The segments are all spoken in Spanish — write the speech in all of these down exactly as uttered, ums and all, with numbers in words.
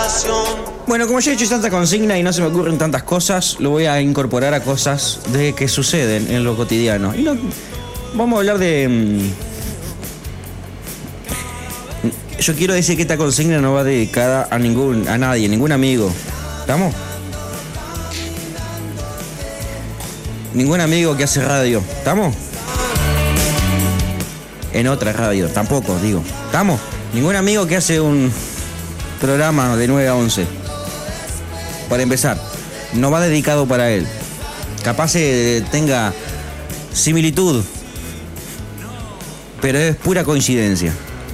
Bueno, como ya he hecho tanta consigna y no se me ocurren tantas cosas, lo voy a incorporar a cosas de que suceden en lo cotidiano. Y no, vamos a hablar de... Mmm, yo quiero decir que esta consigna no va dedicada a ningún, a nadie, ningún amigo. ¿Estamos? Ningún amigo que hace radio. ¿Estamos? En otra radio, tampoco, digo. ¿Estamos? Ningún amigo que hace un programa de nueve a once. Para empezar, no va dedicado para él. Capaz eh, tenga similitud, pero es pura coincidencia.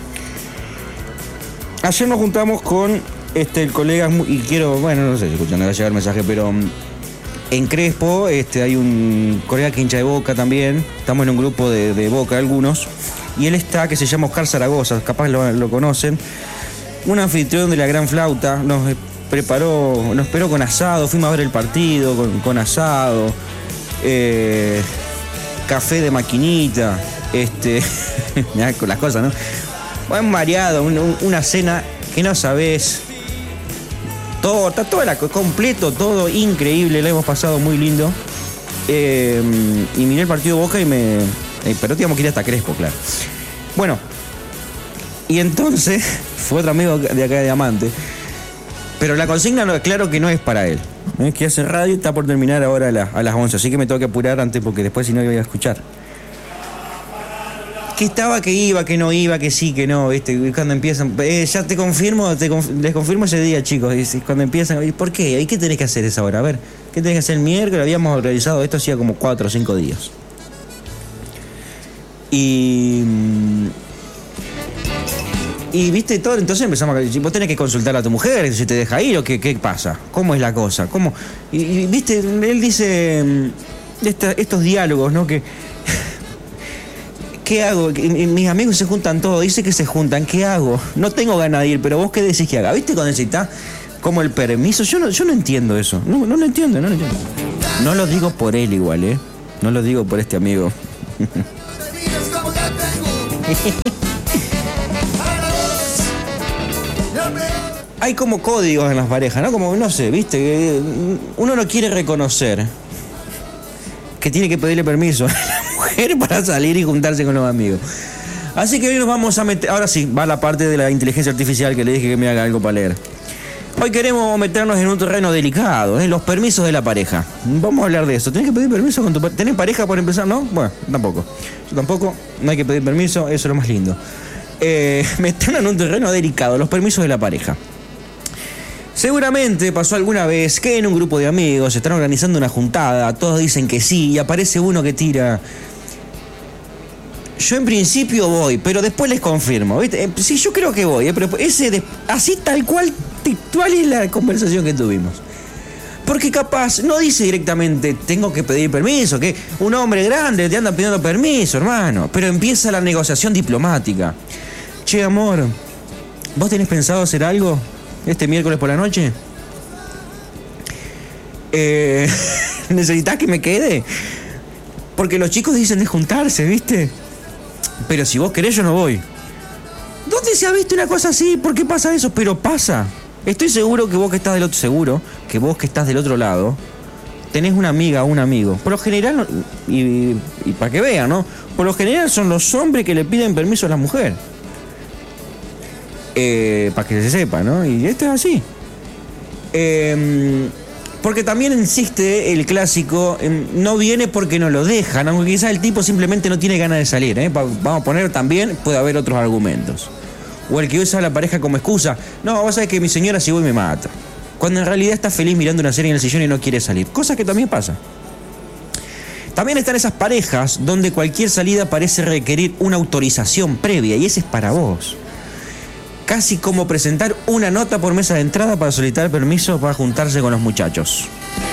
Ayer nos juntamos con este, el colega, y quiero, bueno, no sé si escuchan, no va a llegar el mensaje, pero en Crespo este, hay un colega que hincha de Boca también. Estamos en un grupo de, de Boca, algunos. Y él está, que se llama Oscar Zaragoza, capaz lo, lo conocen. Un anfitrión de la Gran Flauta. Nos preparó, nos esperó con asado, fuimos a ver el partido con, con asado. Eh, café de maquinita. Este, mirá con las cosas, ¿no? Buen mareado, un, un, una cena que no sabés. Todo, está todo la, completo, todo increíble, lo hemos pasado muy lindo. Eh, y miré el partido de Boca y me... Eh, pero teníamos que ir hasta Crespo, claro. Bueno, y entonces fue otro amigo de acá de Diamante. Pero la consigna, no, claro que no es para él. Es que hace radio y está por terminar ahora a, la, a las once. Así que me tengo que apurar antes porque después si no voy a escuchar. Que estaba, que iba, que no iba, que sí, que no, ¿viste? Cuando empiezan, eh, ya te confirmo, te conf- les confirmo ese día, chicos. Y cuando empiezan, ¿por qué? ¿Y qué tenés que hacer esa hora? A ver, ¿qué tenés que hacer el miércoles? Habíamos realizado esto hacía como cuatro o cinco días. Y... Y viste todo, entonces empezamos a... Vos tenés que consultar a tu mujer, si te deja ir o qué, qué pasa, cómo es la cosa, cómo... Y, y viste, él dice... Esta, estos diálogos, ¿no? Que... ¿Qué hago? Mis amigos se juntan todos, dice que se juntan, ¿qué hago? No tengo ganas de ir, pero vos qué decís que haga. ¿Viste cuando necesitas como el permiso? Yo no, yo no entiendo eso, no, no lo entiendo, no lo entiendo. No lo digo por él igual, ¿eh? No lo digo por este amigo. Hay como códigos en las parejas, ¿no? Como, no sé, ¿viste? Uno no quiere reconocer que tiene que pedirle permiso a la mujer para salir y juntarse con los amigos. Así que hoy nos vamos a meter... Ahora sí, va la parte de la inteligencia artificial que le dije que me haga algo para leer. Hoy queremos meternos en un terreno delicado, ¿eh? Los permisos de la pareja. Vamos a hablar de eso. ¿Tenés que pedir permiso con tu pareja? ¿Tenés pareja por empezar? ¿No? Bueno, tampoco. Yo tampoco. No hay que pedir permiso, eso es lo más lindo. Eh, meternos en un terreno delicado, los permisos de la pareja. Seguramente pasó alguna vez que en un grupo de amigos se están organizando una juntada, todos dicen que sí y aparece uno que tira... Yo en principio voy, pero después les confirmo, ¿viste? Sí, yo creo que voy, ¿eh? Pero ese de... así tal cual textual es la conversación que tuvimos. Porque capaz no dice directamente tengo que pedir permiso, que un hombre grande te anda pidiendo permiso, hermano, pero empieza la negociación diplomática. Che, amor, ¿vos tenés pensado hacer algo este miércoles por la noche? Eh, ¿Necesitas que me quede? Porque los chicos dicen de juntarse, ¿viste? Pero si vos querés yo no voy. ¿Dónde se ha visto una cosa así? ¿Por qué pasa eso? Pero pasa. Estoy seguro que vos que estás del otro... Seguro que vos que estás del otro lado tenés una amiga o un amigo. Por lo general, y, y, y para que vean, ¿no? Por lo general son los hombres que le piden permiso a la mujer. Eh, para que se sepa, ¿no? Y esto es así. Eh, porque también insiste el clásico, eh, no viene porque no lo dejan, aunque quizás el tipo simplemente no tiene ganas de salir, ¿eh? Pa- vamos a poner también, puede haber otros argumentos. O el que usa a la pareja como excusa, no, vos sabés que mi señora si voy me mata. Cuando en realidad está feliz mirando una serie en el sillón y no quiere salir. Cosa que también pasa. También están esas parejas donde cualquier salida parece requerir una autorización previa y ese es para vos. Casi como presentar una nota por mesa de entrada para solicitar permiso para juntarse con los muchachos.